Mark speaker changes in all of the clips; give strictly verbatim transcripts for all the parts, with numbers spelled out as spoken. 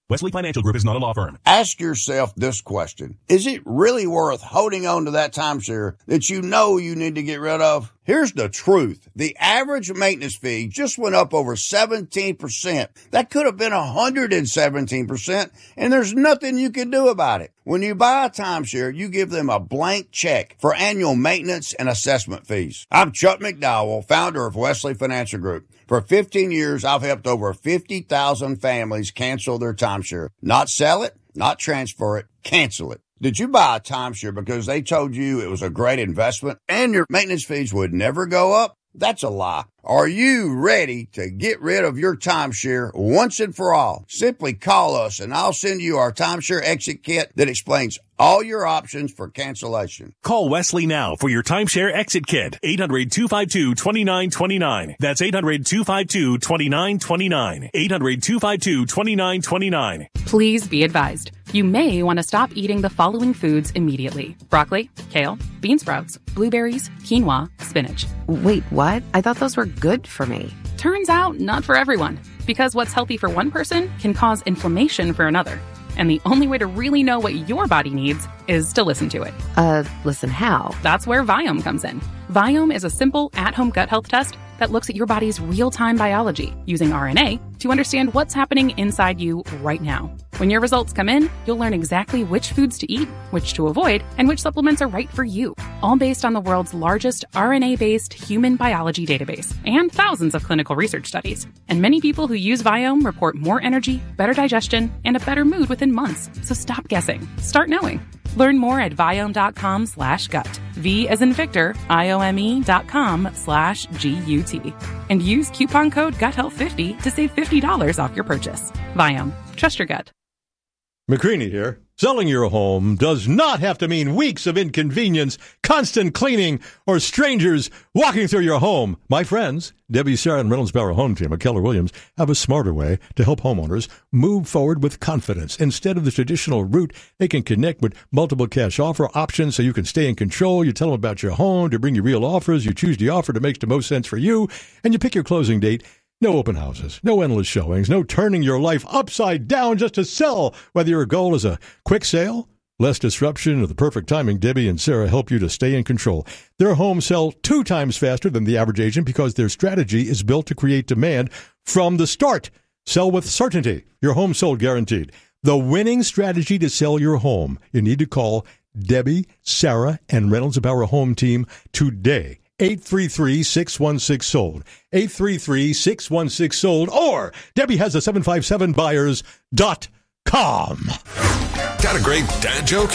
Speaker 1: Wesley Financial Group is not a law firm.
Speaker 2: Ask yourself this question. Is it really worth holding on to that timeshare that you know you need to get rid of? Here's the truth. The average maintenance fee just went up over seventeen percent. That could have been one hundred seventeen percent, and there's nothing you can do about it. When you buy a timeshare, you give them a blank check for annual maintenance and assessment fees. I'm Chuck McDowell, founder of Wesley Financial Group. For fifteen years, I've helped over fifty thousand families cancel their timeshare. Not sell it, not transfer it, cancel it. Did you buy a timeshare because they told you it was a great investment and your maintenance fees would never go up? That's a lie. Are you ready to get rid of your timeshare once and for all? Simply call us and I'll send you our timeshare exit kit that explains all your options for cancellation.
Speaker 1: Call Wesley now for your timeshare exit kit. eight hundred, two five two, two nine two nine. That's eight hundred, two five two, two nine two nine. eight hundred, two five two, two nine two nine.
Speaker 3: Please be advised. You may want to stop eating the following foods immediately. Broccoli, kale, bean sprouts, blueberries, quinoa, spinach.
Speaker 4: Wait, what? I thought those were good for me.
Speaker 3: Turns out, not for everyone. Because what's healthy for one person can cause inflammation for another. And the only way to really know what your body needs is to listen to it.
Speaker 4: Uh, listen how?
Speaker 3: That's where Viome comes in. Viome is a simple, at-home gut health test that looks at your body's real-time biology using R N A to understand what's happening inside you right now. When your results come in, you'll learn exactly which foods to eat, which to avoid, and which supplements are right for you. All based on the world's largest R N A-based human biology database and thousands of clinical research studies. And many people who use Viome report more energy, better digestion, and a better mood within months. So stop guessing. Start knowing. Learn more at Viome.com slash gut. V as in Victor, I-O-M-E dot com slash G-U-T. And use coupon code gut health fifty to save fifty dollars off your purchase. Viome. Trust your gut.
Speaker 5: McCreany here. Selling your home does not have to mean weeks of inconvenience, constant cleaning, or strangers walking through your home. My friends, Debbie, Sarah, and Reynolds Bauer Home Team at Keller Williams have a smarter way to help homeowners move forward with confidence. Instead of the traditional route, they can connect with multiple cash offer options so you can stay in control. You tell them about your home to bring you real offers. You choose the offer that makes the most sense for you, and you pick your closing date. No open houses, no endless showings, no turning your life upside down just to sell. Whether your goal is a quick sale, less disruption, or the perfect timing, Debbie and Sarah help you to stay in control. Their homes sell two times faster than the average agent because their strategy is built to create demand from the start. Sell with certainty. Your home sold guaranteed. The winning strategy to sell your home. You need to call Debbie, Sarah, and Reynolds Bauer Home Team today. eight three three, six one six, sold. eight three three, six one six, sold. Or Debbie has a seven five seven buyers dot com.
Speaker 6: Got a great dad joke?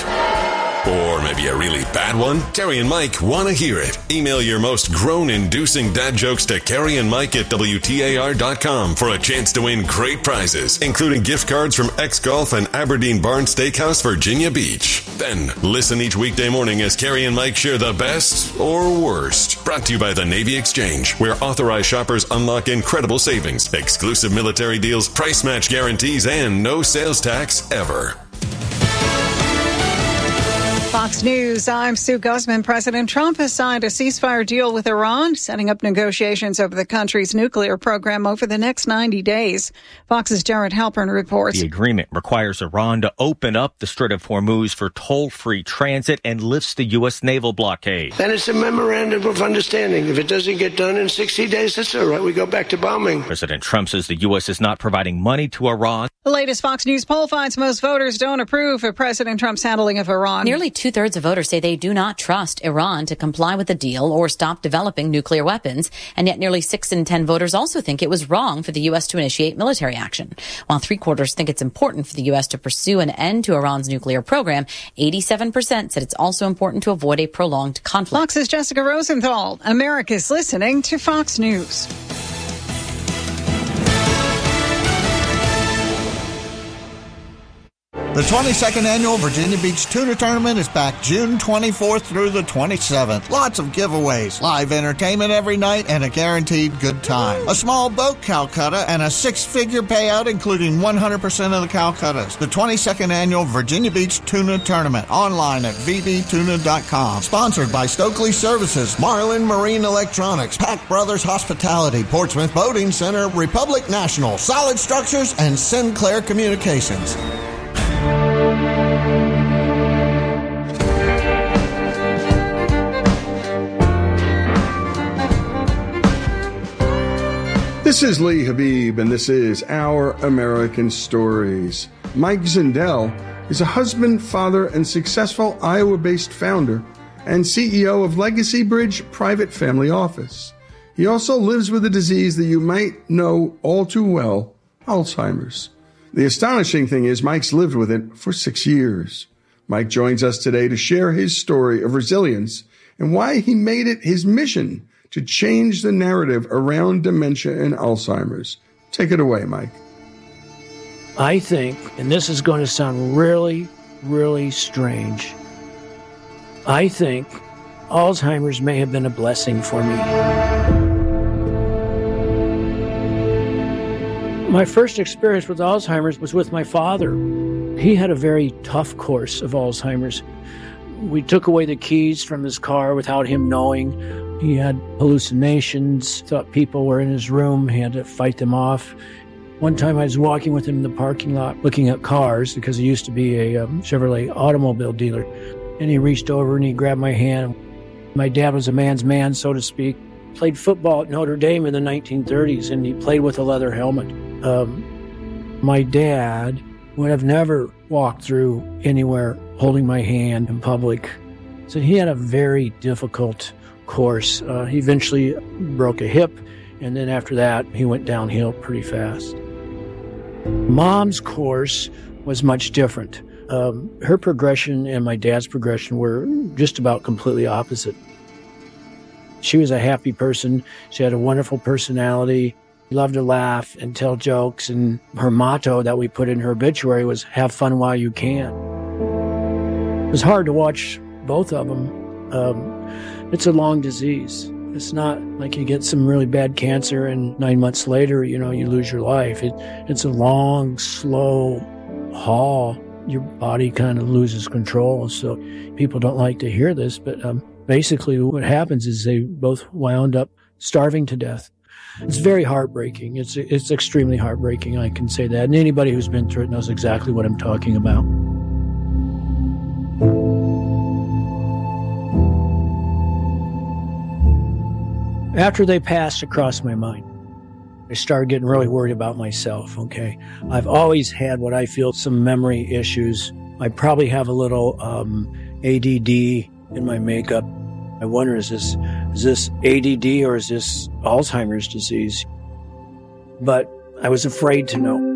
Speaker 6: Or maybe a really bad one? Carrie and Mike want to hear it. Email your most groan-inducing dad jokes to Carrie and Mike at W T A R dot com for a chance to win great prizes, including gift cards from X Golf and Aberdeen Barn Steakhouse, Virginia Beach. Then listen each weekday morning as Carrie and Mike share the best or worst. Brought to you by the Navy Exchange, where authorized shoppers unlock incredible savings, exclusive military deals, price match guarantees, and no sales tax ever.
Speaker 7: Fox News, I'm Sue Guzman. President Trump has signed a ceasefire deal with Iran, setting up negotiations over the country's nuclear program over the next ninety days. Fox's Jared Halpern reports.
Speaker 8: The agreement requires Iran to open up the Strait of Hormuz for toll-free transit and lifts the U S naval blockade.
Speaker 9: Then it's a memorandum of understanding. If it doesn't get done in sixty days, that's all right. We go back to bombing.
Speaker 8: President Trump says the U S is not providing money to Iran.
Speaker 7: The latest Fox News poll finds most voters don't approve of President Trump's handling of Iran.
Speaker 10: Nearly two-thirds of voters say they do not trust Iran to comply with the deal or stop developing nuclear weapons. And yet nearly six in ten voters also think it was wrong for the U S to initiate military action. While three-quarters think it's important for the U S to pursue an end to Iran's nuclear program, eighty-seven percent said it's also important to avoid a prolonged conflict.
Speaker 7: Fox's Jessica Rosenthal. America's listening to Fox News.
Speaker 11: The twenty-second Annual Virginia Beach Tuna Tournament is back June twenty-fourth through the twenty-seventh. Lots of giveaways, live entertainment every night, and a guaranteed good time. A small boat Calcutta and a six-figure payout, including one hundred percent of the Calcuttas. The twenty-second Annual Virginia Beach Tuna Tournament, online at v b tuna dot com. Sponsored by Stokely Services, Marlin Marine Electronics, Pack Brothers Hospitality, Portsmouth Boating Center, Republic National, Solid Structures, and Sinclair Communications.
Speaker 12: This is Lee Habib, and this is Our American Stories. Mike Zindel is a husband, father, and successful Iowa-based founder and C E O of Legacy Bridge Private Family Office. He also lives with a disease that you might know all too well, Alzheimer's. The astonishing thing is Mike's lived with it for six years. Mike joins us today to share his story of resilience and why he made it his mission to change the narrative around dementia and Alzheimer's. Take it away, Mike.
Speaker 13: I think, and this is going to sound really, really strange, I think Alzheimer's may have been a blessing for me. My first experience with Alzheimer's was with my father. He had a very tough course of Alzheimer's. We took away the keys from his car without him knowing. He had hallucinations, thought people were in his room. He had to fight them off. One time I was walking with him in the parking lot looking at cars because he used to be a um, Chevrolet automobile dealer. And he reached over and he grabbed my hand. My dad was a man's man, so to speak. Played football at Notre Dame in the nineteen thirties, and he played with a leather helmet. Um, my dad would have never walked through anywhere holding my hand in public. So he had a very difficult course. Uh, he eventually broke a hip, and then after that, he went downhill pretty fast. Mom's course was much different. Um, her progression and my dad's progression were just about completely opposite. She was a happy person. She had a wonderful personality, loved to laugh and tell jokes, and her motto that we put in her obituary was, have fun while you can. It was hard to watch both of them. Um, It's a long disease. It's not like you get some really bad cancer and nine months later, you know, you lose your life. It, it's a long, slow haul. Your body kind of loses control. So people don't like to hear this, but um, basically what happens is they both wound up starving to death. It's very heartbreaking. It's, it's extremely heartbreaking, I can say that. And anybody who's been through it knows exactly what I'm talking about. After they passed across my mind, I started getting really worried about myself, okay? I've always had what I feel some memory issues. I probably have a little um, A D D in my makeup. I wonder, is this, is this A D D or is this Alzheimer's disease? But I was afraid to know.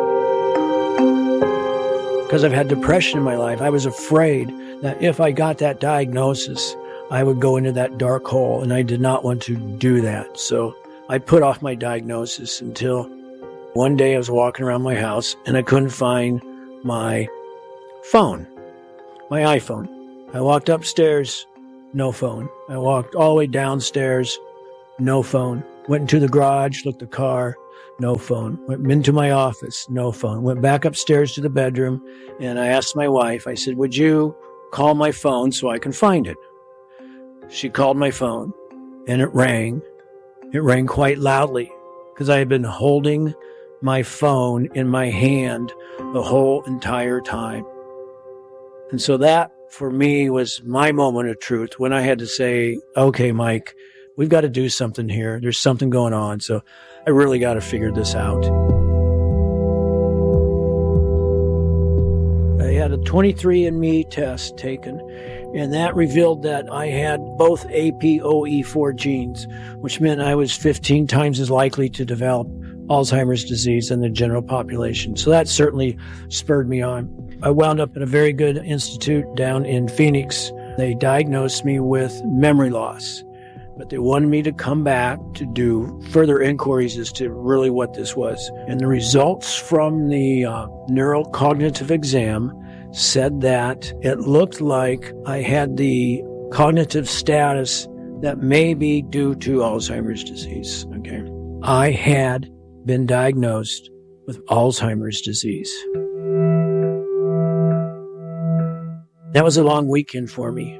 Speaker 13: Because I've had depression in my life, I was afraid that if I got that diagnosis, I would go into that dark hole, and I did not want to do that. So I put off my diagnosis until one day I was walking around my house and I couldn't find my phone, my iPhone. I walked upstairs, no phone. I walked all the way downstairs, no phone. Went into the garage, looked at the car, no phone. Went into my office, no phone. Went back upstairs to the bedroom, and I asked my wife, I said, would you call my phone so I can find it? She called my phone, and it rang. It rang quite loudly because I had been holding my phone in my hand the whole entire time. And so that, for me, was my moment of truth when I had to say, okay, Mike, we've got to do something here. There's something going on. So I really got to figure this out. I had a twenty-three and me test taken, and that revealed that I had both A P O E four genes, which meant I was fifteen times as likely to develop Alzheimer's disease than the general population. So that certainly spurred me on. I wound up at a very good institute down in Phoenix. They diagnosed me with memory loss. but they wanted me to come back to do further inquiries as to really what this was. And the results from the uh, neurocognitive exam said that it looked like I had the cognitive status that may be due to Alzheimer's disease. Okay. I had been diagnosed with Alzheimer's disease. That was a long weekend for me.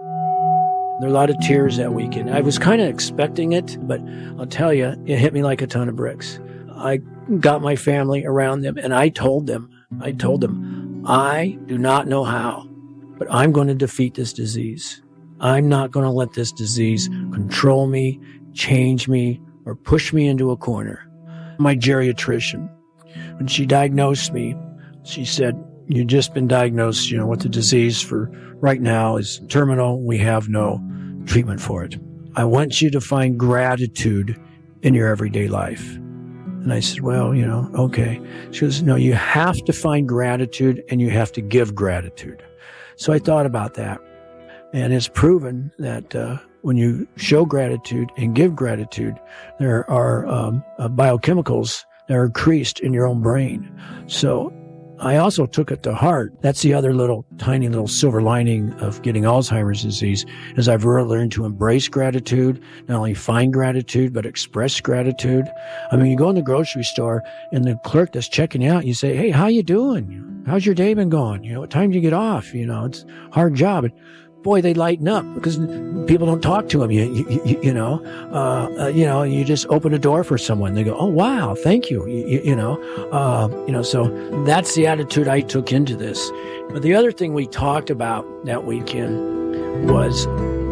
Speaker 13: There were a lot of tears that weekend. I was kind of expecting it, but I'll tell you, it hit me like a ton of bricks. I got my family around them, and I told them, I told them, I do not know how, but I'm going to defeat this disease. I'm not going to let this disease control me, change me, or push me into a corner. My geriatrician, when she diagnosed me, she said, you've just been diagnosed, you know, with the disease for right now is terminal. We have no treatment for it. I want you to find gratitude in your everyday life. And I said, well, you know, okay. She goes, no, you have to find gratitude and you have to give gratitude. So I thought about that. And it's proven that uh, when you show gratitude and give gratitude, there are um, uh, biochemicals that are increased in your own brain. So I also took it to heart. That's the other little tiny little silver lining of getting Alzheimer's disease is I've really learned to embrace gratitude, not only find gratitude, but express gratitude. I mean, you go in the grocery store and the clerk that's checking you out, you say, hey, how you doing? How's your day been going? You know, what time do you get off? You know, it's a hard job. And boy, they lighten up because people don't talk to them. You, you, you, you know, uh, uh, you know, you just open a door for someone. They go, "Oh, wow, thank you." You, you, you know, uh, you know. So that's the attitude I took into this. But the other thing we talked about that weekend was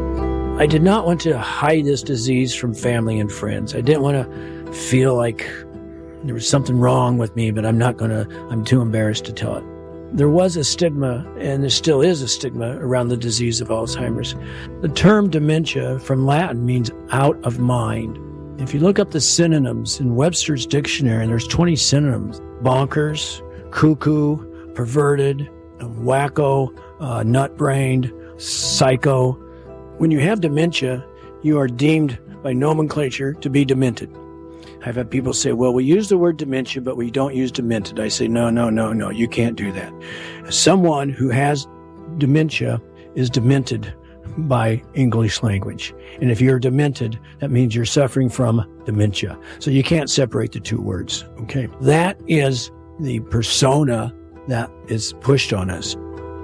Speaker 13: I did not want to hide this disease from family and friends. I didn't want to feel like there was something wrong with me, but I'm not going to. I'm too embarrassed to tell it. There was a stigma, and there still is a stigma around the disease of Alzheimer's. The term dementia from Latin means out of mind. If you look up the synonyms in Webster's dictionary, and there's twenty synonyms, bonkers, cuckoo, perverted, wacko, uh, nut-brained, psycho. When you have dementia, you are deemed by nomenclature to be demented. I've had people say, well, we use the word dementia, but we don't use demented. I say, no, no, no, no, you can't do that. Someone who has dementia is demented by English language. And if you're demented, that means you're suffering from dementia. So you can't separate the two words, okay? That is the persona that is pushed on us.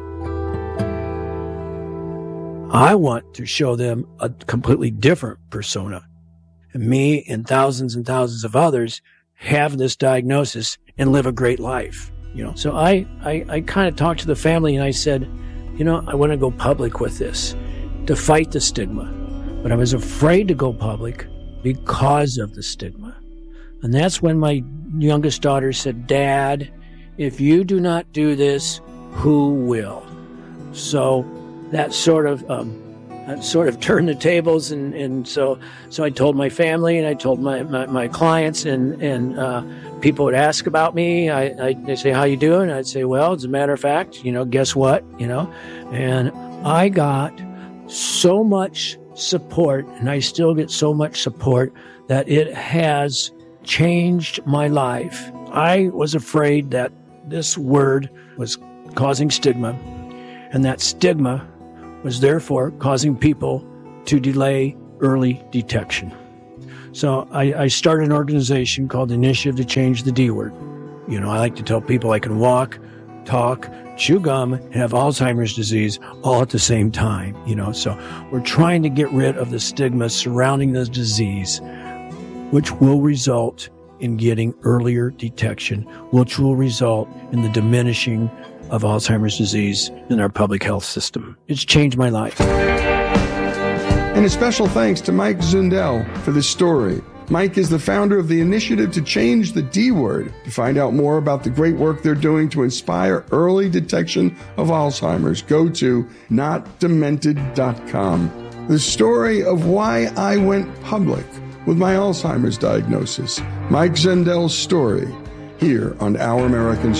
Speaker 13: I want to show them a completely different persona. Me and thousands and thousands of others have this diagnosis and live a great life. You know, so I, I, I kind of talked to the family and I said, you know, I want to go public with this to fight the stigma, but I was afraid to go public because of the stigma. And that's when my youngest daughter said, Dad, if you do not do this, who will? So that sort of, um, I sort of turned the tables, and, and so so I told my family and I told my, my, my clients, and, and uh, people would ask about me. I, I they say, how you doing? I'd say, well, as a matter of fact, you know, guess what? You know, and I got so much support, and I still get so much support that it has changed my life. I was afraid that this word was causing stigma, and that stigma was therefore causing people to delay early detection. So I, I started an organization called Initiative to Change the D Word. You know, I like to tell people I can walk, talk, chew gum, and have Alzheimer's disease all at the same time. You know, so we're trying to get rid of the stigma surrounding this disease, which will result in getting earlier detection, which will result in the diminishing of Alzheimer's disease in our public health system. It's changed my life.
Speaker 12: And a special thanks to Mike Zundel for this story. Mike is the founder of the Initiative to Change the D Word. To find out more about the great work they're doing to inspire early detection of Alzheimer's, go to not demented dot com. The story of why I went public with my Alzheimer's diagnosis. Mike Zendel's story, here on Our American